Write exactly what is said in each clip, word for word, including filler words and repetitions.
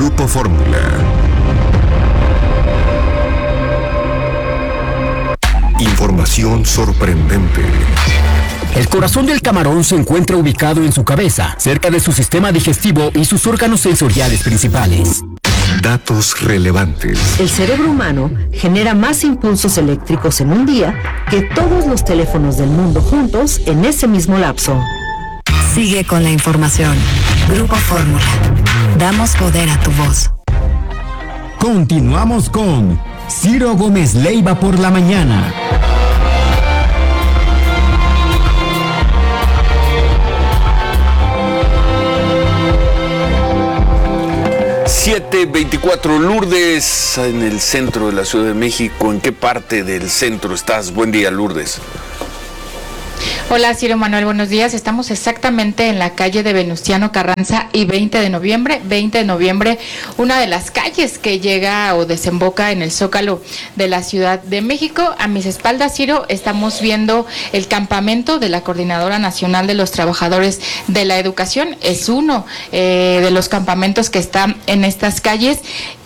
Grupo Fórmula. Información sorprendente. El corazón del camarón se encuentra ubicado en su cabeza, cerca de su sistema digestivo y sus órganos sensoriales principales. Datos relevantes. El cerebro humano genera más impulsos eléctricos en un día que todos los teléfonos del mundo juntos en ese mismo lapso. Sigue con la información. Grupo Fórmula. Damos poder a tu voz. Continuamos con Ciro Gómez Leiva por la mañana. siete veinticuatro, Lourdes, en el centro de la Ciudad de México. ¿En qué parte del centro estás? Buen día, Lourdes. Hola, Ciro Manuel, buenos días. Estamos exactamente en la calle de Venustiano Carranza y veinte de noviembre. veinte de noviembre, una de las calles que llega o desemboca en el Zócalo de la Ciudad de México. A mis espaldas, Ciro, estamos viendo el campamento de la Coordinadora Nacional de los Trabajadores de la Educación. Es uno eh, de los campamentos que están en estas calles.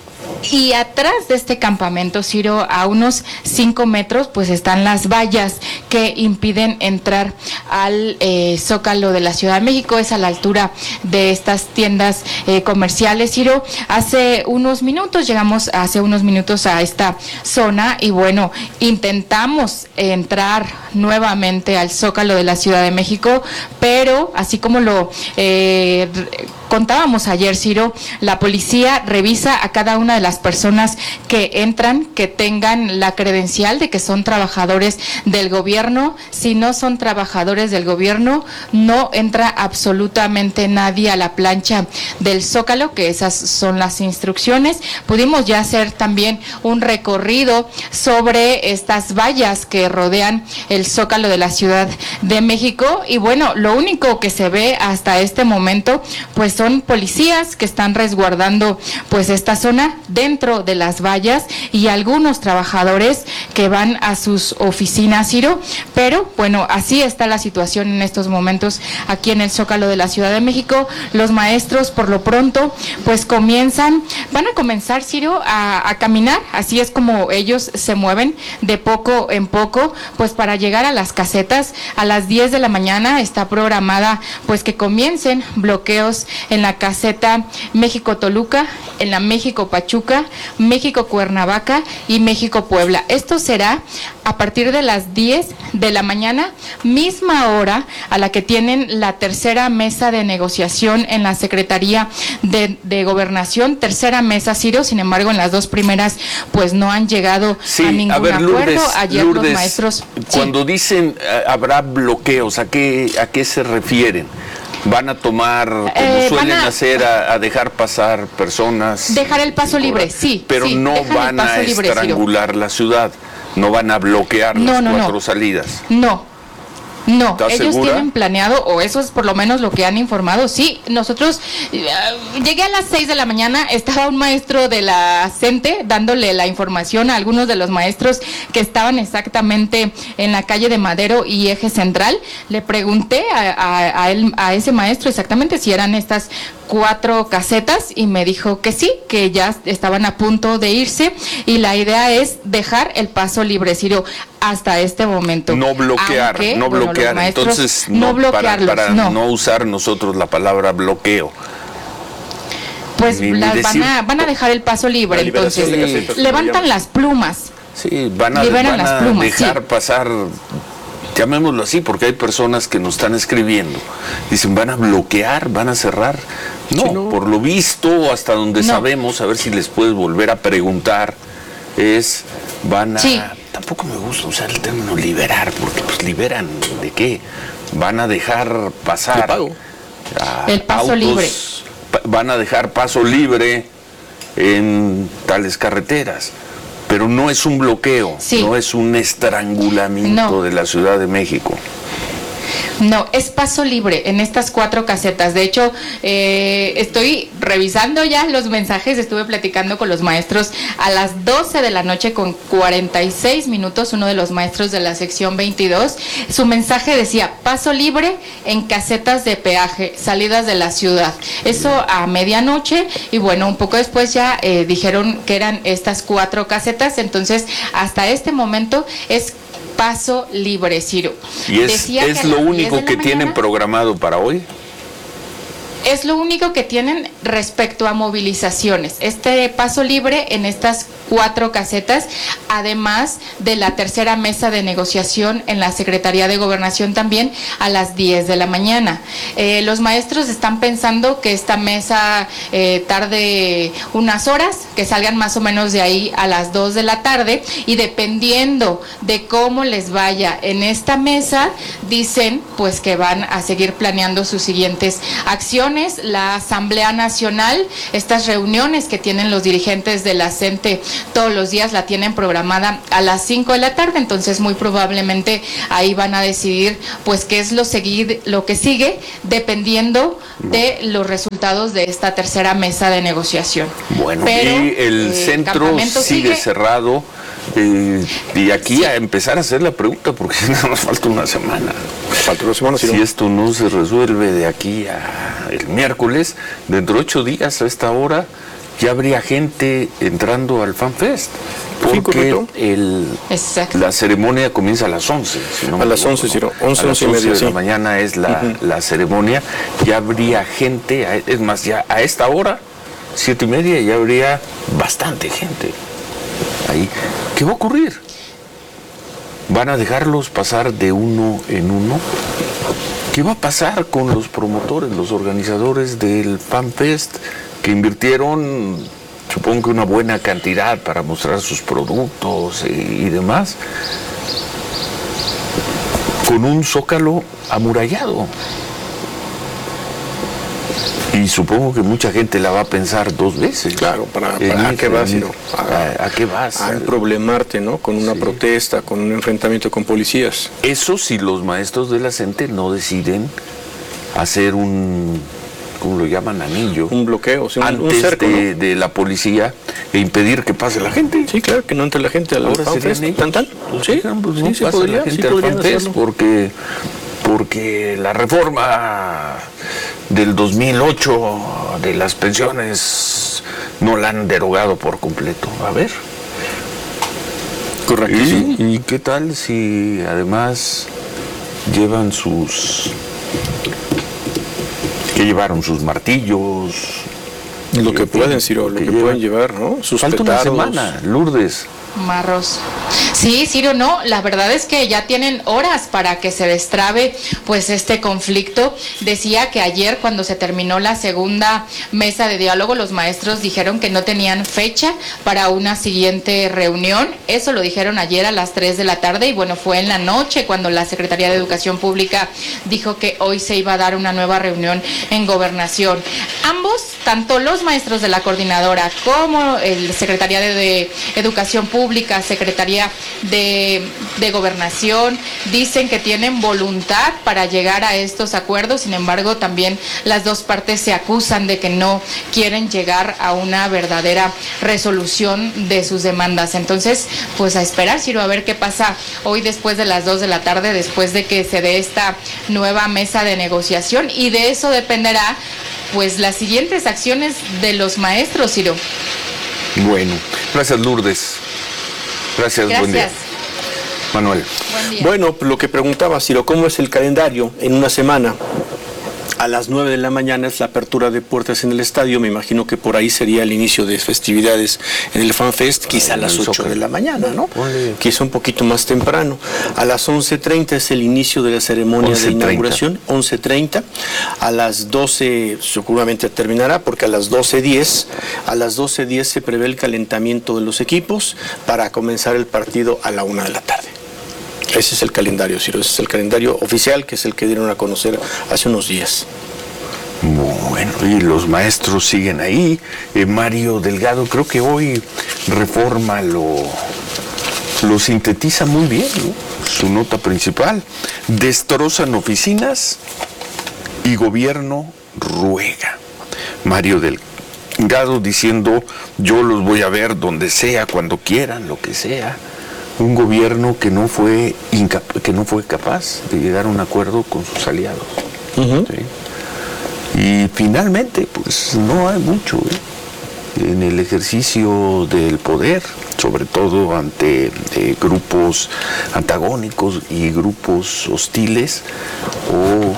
Y atrás de este campamento, Ciro, a unos cinco metros, pues están las vallas que impiden entrar al eh, Zócalo de la Ciudad de México. Es a la altura de estas tiendas eh, comerciales, Ciro. Hace unos minutos, llegamos hace unos minutos a esta zona y bueno, intentamos entrar nuevamente al Zócalo de la Ciudad de México, pero así como lo eh, contábamos ayer, Ciro, la policía revisa a cada una de las personas que entran, que tengan la credencial de que son trabajadores del gobierno. Si no son trabajadores del gobierno, no entra absolutamente nadie a la plancha del Zócalo, que esas son las instrucciones. Pudimos ya hacer también un recorrido sobre estas vallas que rodean el Zócalo de la Ciudad de México y bueno, lo único que se ve hasta este momento, pues son policías que están resguardando pues esta zona dentro de las vallas y algunos trabajadores que van a sus oficinas, Ciro, pero bueno, así está la situación en estos momentos aquí en el Zócalo de la Ciudad de México. Los maestros por lo pronto pues comienzan, van a comenzar, Ciro, a, a caminar, así es como ellos se mueven de poco en poco, pues para llegar a las casetas. A las diez de la mañana está programada pues que comiencen bloqueos en la caseta México-Toluca, en la México-Pachuca, México-Cuernavaca y México-Puebla. Esto será a partir de las diez de la mañana, misma hora a la que tienen la tercera mesa de negociación en la Secretaría de, de Gobernación, tercera mesa, Ciro. Sin embargo, en las dos primeras pues no han llegado sí, a ningún a ver, Lourdes, acuerdo. Ayer Lourdes, los maestros... Cuando sí. dicen uh, habrá bloqueos, ¿a qué, a qué se refieren? ¿Van a tomar, como eh, suelen a, hacer, a, a dejar pasar personas? Dejar el paso libre, sí. Pero sí, no van a libre, estrangular Ciro. La ciudad, no van a bloquear no, las no, cuatro no. salidas. No. No, ellos segura? tienen planeado, o eso es por lo menos lo que han informado. Sí, nosotros, uh, llegué a las seis de la mañana, estaba un maestro de la CENTE dándole la información a algunos de los maestros que estaban exactamente en la calle de Madero y Eje Central. Le pregunté a, a, a, él, a ese maestro exactamente si eran estas cuatro casetas y me dijo que sí, que ya estaban a punto de irse y la idea es dejar el paso libre, Ciro, hasta este momento. No bloquear, Aunque, no bueno, bloquear, entonces no, no bloquearlos, para, para no. no usar nosotros la palabra bloqueo. Pues ni, la, ni decir, van, a, van a dejar el paso libre, entonces de casetas, levantan las plumas. Sí, van a, van a plumas, dejar sí. pasar, llamémoslo así, porque hay personas que nos están escribiendo, dicen, van a bloquear, van a cerrar. No, sí, no. por lo visto, hasta donde no. sabemos, a ver si les puedes volver a preguntar, es, van a... Sí. Tampoco me gusta usar el término liberar, porque pues liberan ¿de qué? Van a dejar pasar pago? A el paso autos, libre. Van a dejar paso libre en tales carreteras, pero no es un bloqueo, sí. no es un estrangulamiento no. de la Ciudad de México. No, es paso libre en estas cuatro casetas. De hecho, eh, estoy revisando ya los mensajes, estuve platicando con los maestros a las doce de la noche con cuarenta y seis minutos, uno de los maestros de la sección veintidós. Su mensaje decía, paso libre en casetas de peaje, salidas de la ciudad. Eso a medianoche, y bueno, un poco después ya eh, dijeron que eran estas cuatro casetas. Entonces, hasta este momento es paso libre, Ciro. ¿Y es, es lo único que tienen programado para hoy? Es lo único que tienen respecto a movilizaciones. Este paso libre en estas cuatro casetas, además de la tercera mesa de negociación en la Secretaría de Gobernación también a las diez de la mañana. Eh, los maestros están pensando que esta mesa eh, tarde unas horas, que salgan más o menos de ahí a las dos de la tarde, y dependiendo de cómo les vaya en esta mesa, dicen pues que van a seguir planeando sus siguientes acciones. La Asamblea Nacional, estas reuniones que tienen los dirigentes de la CENTE todos los días, la tienen programada a las cinco de la tarde, entonces muy probablemente ahí van a decidir pues qué es lo, seguir, lo que sigue, dependiendo de los resultados de esta tercera mesa de negociación. Bueno, Pero, y el eh, centro sigue, sigue cerrado. Eh, y aquí sí. a empezar a hacer la pregunta, porque nos falta una semana. Falta una semana si, si no. esto no se resuelve de aquí a el miércoles, dentro de ocho días a esta hora ya habría gente entrando al FanFest, porque el, la ceremonia comienza a las once. Si no a las once, sí, once, once y media de sí. la mañana es la, uh-huh. la ceremonia. Ya habría gente, es más, ya a esta hora, siete y media, ya habría bastante gente ahí. ¿Qué va a ocurrir? ¿Van a dejarlos pasar de uno en uno? ¿Qué va a pasar con los promotores, los organizadores del FanFest, que invirtieron, supongo que una buena cantidad para mostrar sus productos y, y demás, con un zócalo amurallado? Y supongo que mucha gente la va a pensar dos veces. Claro, ¿para, para ¿a qué vas? ¿no? ¿A, ¿A qué vas? A problemarte, ¿no? Con una sí. protesta, con un enfrentamiento con policías. Eso si los maestros de la CENTE no deciden hacer un, ¿cómo lo llaman? Anillo. Un bloqueo, sí, un, antes un cerco, de, ¿no? de la policía, e impedir que pase la gente. Sí, claro, que no entre la gente al FanFest. ¿Tan, tan? Pues sí, pues sí, sí, podría, la gente sí, al FanFest, porque, porque la reforma del dos mil ocho de las pensiones no la han derogado por completo. A ver. Correcto. ¿Y, ¿Y qué tal si además llevan sus... que llevaron sus martillos? Lo que pueden, Ciro, lo que, que pueden llevar, ¿no? Sus Falta petardos. Una semana, Lourdes. Marros. Sí, Ciro, no, la verdad es que ya tienen horas para que se destrabe pues este conflicto. Decía que ayer, cuando se terminó la segunda mesa de diálogo, los maestros dijeron que no tenían fecha para una siguiente reunión. Eso lo dijeron ayer a las tres de la tarde, y bueno, fue en la noche cuando la Secretaría de Educación Pública dijo que hoy se iba a dar una nueva reunión en Gobernación. Ambos, tanto los maestros de la coordinadora como el Secretaría de, de Educación Pública, Pública, Secretaría de, de Gobernación, dicen que tienen voluntad para llegar a estos acuerdos. Sin embargo, también las dos partes se acusan de que no quieren llegar a una verdadera resolución de sus demandas. Entonces, pues a esperar, Ciro, a ver qué pasa hoy después de las dos de la tarde, después de que se dé esta nueva mesa de negociación, y de eso dependerá pues las siguientes acciones de los maestros, Ciro. Bueno, gracias, Lourdes. Gracias, Gracias. Buen día. Manuel. Buen día. Bueno, lo que preguntaba, Ciro, ¿cómo es el calendario en una semana? A las nueve de la mañana es la apertura de puertas en el estadio. Me imagino que por ahí sería el inicio de festividades en el FanFest, quizá a las ocho de la mañana, ¿no? Quizá un poquito más temprano. A las once treinta es el inicio de la ceremonia de inauguración, once treinta. A las doce seguramente terminará, porque a las doce diez, a las doce diez se prevé el calentamiento de los equipos para comenzar el partido a la una de la tarde. Ese es el calendario, Ciro, ese es el calendario oficial, que es el que dieron a conocer hace unos días. Bueno, y los maestros siguen ahí. Eh, Mario Delgado, creo que hoy Reforma lo, lo sintetiza muy bien, ¿no? su nota principal. Destrozan oficinas y gobierno ruega. Mario Delgado diciendo, yo los voy a ver donde sea, cuando quieran, lo que sea. Un gobierno que no fue incap- que no fue capaz de llegar a un acuerdo con sus aliados. Uh-huh. ¿Sí? Y finalmente, pues no hay mucho ¿eh? en el ejercicio del poder, sobre todo ante eh, grupos antagónicos y grupos hostiles, o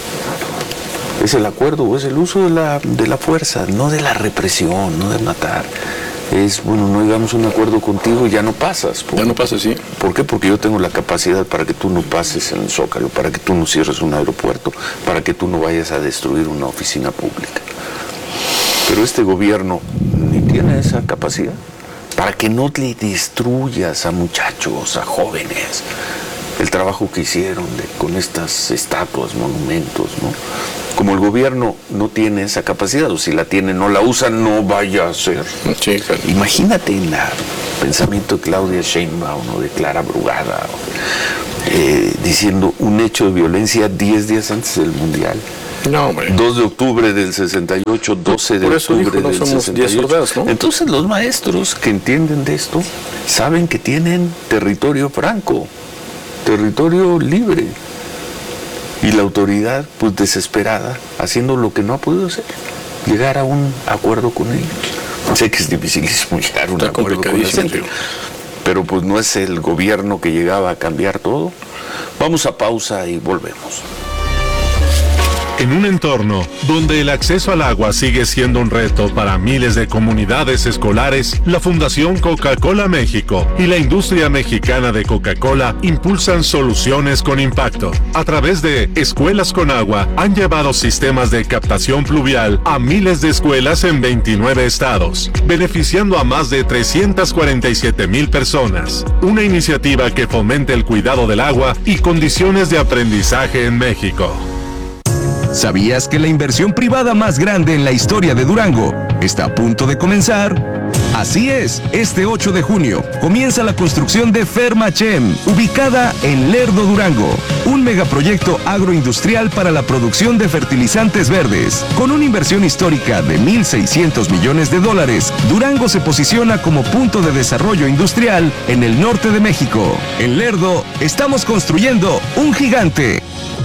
es el acuerdo, o es el uso de la, de la fuerza, no de la represión, no de matar. Es, bueno, no llegamos a un acuerdo contigo y ya no pasas. Ya no pasas, sí. ¿Por qué? Porque yo tengo la capacidad para que tú no pases en el Zócalo, para que tú no cierres un aeropuerto, para que tú no vayas a destruir una oficina pública. Pero este gobierno ni tiene esa capacidad para que no le destruyas a muchachos, a jóvenes, el trabajo que hicieron de, con estas estatuas, monumentos, ¿no? Como el gobierno no tiene esa capacidad, o si la tiene, no la usa, no vaya a ser. Sí, claro. Imagínate en el pensamiento de Claudia Sheinbaum o de Clara Brugada, eh, diciendo un hecho de violencia diez días antes del Mundial. No, hombre. dos de octubre del sesenta y ocho, doce de octubre dijo, no del somos sesenta y ocho. diez soldados, ¿no? Entonces los maestros que entienden de esto saben que tienen territorio franco, territorio libre. Y la autoridad, pues desesperada, haciendo lo que no ha podido hacer, llegar a un acuerdo con ellos. Sé que es dificilísimo llegar a un Está acuerdo con la gente, pero pues no es el gobierno que llegaba a cambiar todo. Vamos a pausa y volvemos. En un entorno donde el acceso al agua sigue siendo un reto para miles de comunidades escolares, la Fundación Coca-Cola México y la industria mexicana de Coca-Cola impulsan soluciones con impacto. A través de Escuelas con Agua, han llevado sistemas de captación pluvial a miles de escuelas en veintinueve estados, beneficiando a más de trescientas cuarenta y siete mil personas. Una iniciativa que fomente el cuidado del agua y condiciones de aprendizaje en México. ¿Sabías que la inversión privada más grande en la historia de Durango está a punto de comenzar? Así es, este ocho de junio comienza la construcción de Fermachem, ubicada en Lerdo, Durango, un megaproyecto agroindustrial para la producción de fertilizantes verdes. Con una inversión histórica de mil seiscientos millones de dólares, Durango se posiciona como punto de desarrollo industrial en el norte de México. En Lerdo, estamos construyendo un gigante.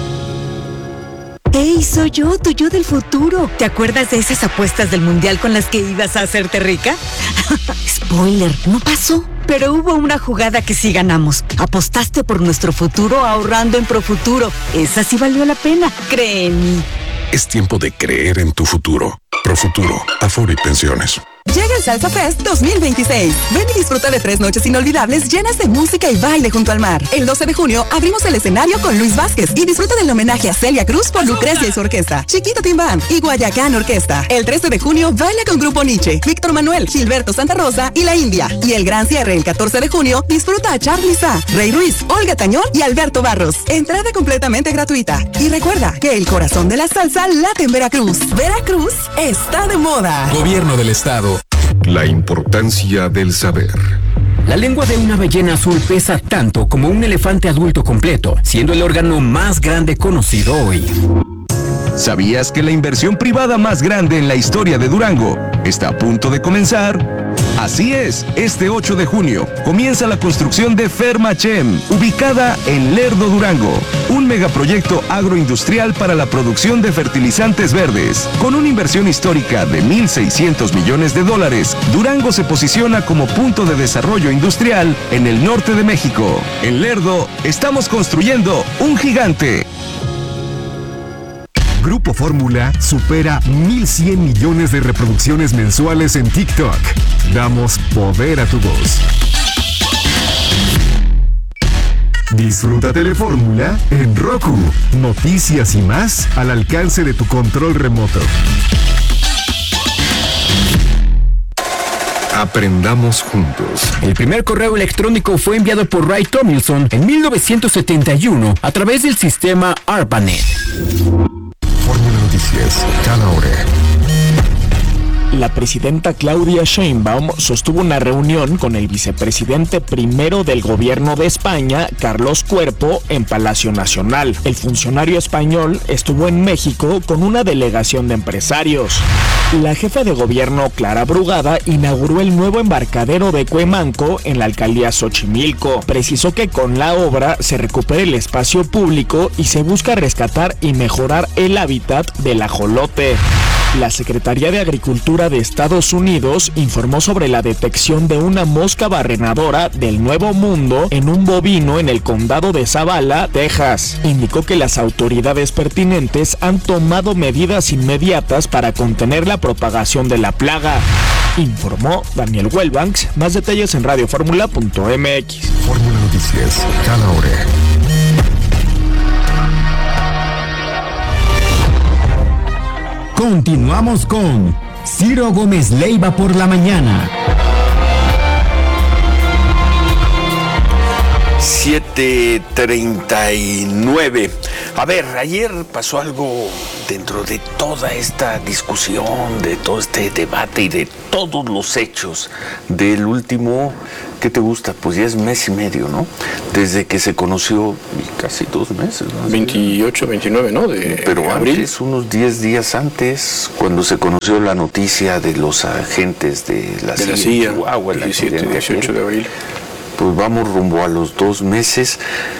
¡Ey, soy yo, tu yo del futuro! ¿Te acuerdas de esas apuestas del mundial con las que ibas a hacerte rica? Spoiler, no pasó. Pero hubo una jugada que sí ganamos. Apostaste por nuestro futuro ahorrando en Profuturo. Esa sí valió la pena, cree en mí. Es tiempo de creer en tu futuro. Profuturo, Afore y Pensiones. Llega el Salsa Fest dos mil veintiséis. Ven y disfruta de tres noches inolvidables llenas de música y baile junto al mar. El doce de junio abrimos el escenario con Luis Vázquez y disfruta del homenaje a Celia Cruz por Lucrecia y su orquesta, Chiquito Timbán y Guayacán Orquesta. El trece de junio baila con Grupo Nietzsche, Víctor Manuel, Gilberto Santa Rosa y La India. Y el gran cierre el catorce de junio disfruta a Charly Sa, Rey Ruiz, Olga Tañón y Alberto Barros. Entrada completamente gratuita. Y recuerda que el corazón de la salsa late en Veracruz. Veracruz está de moda. Gobierno del Estado. La importancia del saber. La lengua de una ballena azul pesa tanto como un elefante adulto completo, siendo el órgano más grande conocido hoy. ¿Sabías que la inversión privada más grande en la historia de Durango está a punto de comenzar? Así es, este ocho de junio comienza la construcción de Fermachem, ubicada en Lerdo, Durango, un megaproyecto agroindustrial para la producción de fertilizantes verdes. Con una inversión histórica de mil seiscientos millones de dólares, Durango se posiciona como punto de desarrollo industrial en el norte de México. En Lerdo, estamos construyendo un gigante. Grupo Fórmula supera mil cien millones de reproducciones mensuales en TikTok. Damos poder a tu voz. Disfruta Telefórmula en Roku. Noticias y más al alcance de tu control remoto. Aprendamos juntos. El primer correo electrónico fue enviado por Ray Tomlinson en mil novecientos setenta y uno a través del sistema ARPANET. Fórmula Noticias, cada hora. La presidenta Claudia Sheinbaum sostuvo una reunión con el vicepresidente primero del gobierno de España, Carlos Cuerpo, en Palacio Nacional. El funcionario español estuvo en México con una delegación de empresarios. La jefa de gobierno, Clara Brugada, inauguró el nuevo embarcadero de Cuemanco en la alcaldía Xochimilco. Precisó que con la obra se recupera el espacio público y se busca rescatar y mejorar el hábitat del ajolote. La Secretaría de Agricultura de Estados Unidos informó sobre la detección de una mosca barrenadora del Nuevo Mundo en un bovino en el condado de Zavala, Texas. Indicó que las autoridades pertinentes han tomado medidas inmediatas para contener la propagación de la plaga. Informó Daniel Wellbanks. Más detalles en radioformula punto m x. Fórmula Noticias, cada hora. Continuamos con Ciro Gómez Leiva por la mañana. siete treinta y nueve. A ver, ayer pasó algo dentro de toda esta discusión, de todo este debate y de todos los hechos del último, ¿qué te gusta? Pues ya es mes y medio, ¿no? Desde que se conoció, casi dos meses, ¿no? veintiocho, veintinueve, ¿no? De Pero abril. Antes, unos diez días antes, cuando se conoció la noticia de los agentes de la de la C I A, Chihuahua, el diecisiete, dieciocho de abril. Pues vamos rumbo a los dos meses.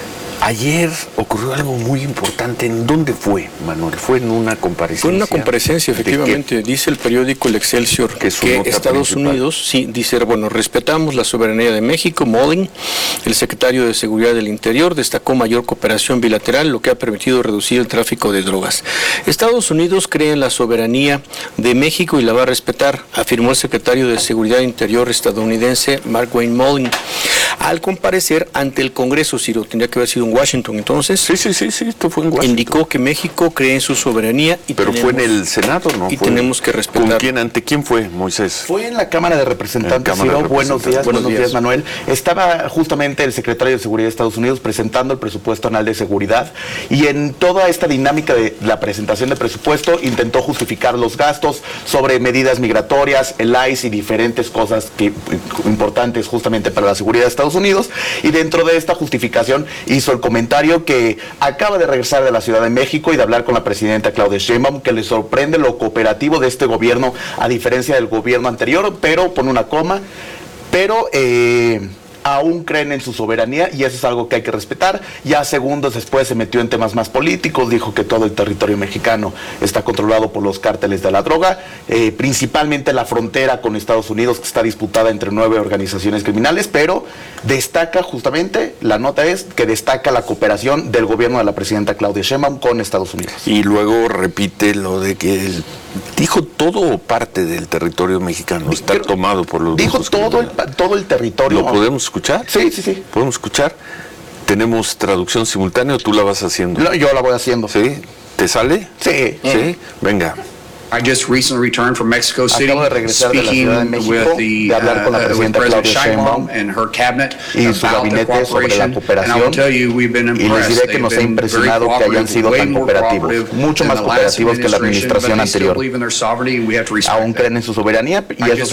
Ayer ocurrió algo muy importante. ¿En dónde fue, Manuel? ¿Fue en una comparecencia? Fue en una comparecencia, efectivamente. Dice el periódico El Excelsior que, que Estados principal. Unidos, sí, dice, bueno, respetamos la soberanía de México. Mullin, el secretario de Seguridad del Interior, destacó mayor cooperación bilateral, lo que ha permitido reducir el tráfico de drogas. Estados Unidos cree en la soberanía de México y la va a respetar, afirmó el secretario de Seguridad Interior estadounidense, Mark Wayne Mullin, al comparecer ante el Congreso. Ciro, tendría que haber sido un Washington, entonces. Sí, sí, sí, sí, esto fue en Washington. Indicó que México cree en su soberanía. Y Pero tenemos, fue en el Senado, ¿no? Y fue tenemos que respetar. ¿Con quién, ante quién fue, Moisés? Fue en la Cámara de Representantes. Cámara Ciro, de buenos días, Buenos buenos días. días, Manuel. Estaba justamente el secretario de Seguridad de Estados Unidos presentando el presupuesto anual de seguridad y en toda esta dinámica de la presentación del presupuesto intentó justificar los gastos sobre medidas migratorias, el I C E y diferentes cosas que, importantes justamente para la seguridad de Estados Unidos, y dentro de esta justificación hizo el comentario que acaba de regresar de la Ciudad de México y de hablar con la presidenta Claudia Sheinbaum, que le sorprende lo cooperativo de este gobierno a diferencia del gobierno anterior, pero pone una coma, pero eh, aún creen en su soberanía y eso es algo que hay que respetar. Ya segundos después se metió en temas más políticos, dijo que todo el territorio mexicano está controlado por los cárteles de la droga, eh, principalmente la frontera con Estados Unidos, que está disputada entre nueve organizaciones criminales, pero destaca justamente, la nota es que destaca la cooperación del gobierno de la presidenta Claudia Sheinbaum con Estados Unidos. Y luego repite lo de que él dijo todo o parte del territorio mexicano está Pero, tomado por los dijo todo el, todo el territorio. ¿Lo podemos escuchar? Sí, sí, sí. ¿Podemos escuchar? ¿Tenemos traducción simultánea o tú la vas haciendo? No, yo la voy haciendo. ¿Sí? ¿Te sale? Sí. ¿Sí? Venga. I just recently returned from Mexico City, Acabo de regresar de la Ciudad de México, with the, de hablar con la uh, with presidenta President Claudia Sheinbaum and her cabinet y su about the gabinete sobre la cooperation. cooperación, And I will tell you, we've been y les diré que nos ha impresionado que hayan sido tan cooperativos, mucho más cooperativos que la administración anterior. Aún creen en su soberanía y eso